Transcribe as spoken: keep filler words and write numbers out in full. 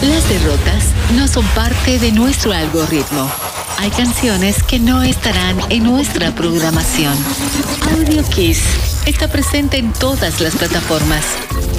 Las derrotas no son parte de nuestro algoritmo. Hay canciones que no estarán en nuestra programación. Audio Kiss está presente en todas las plataformas.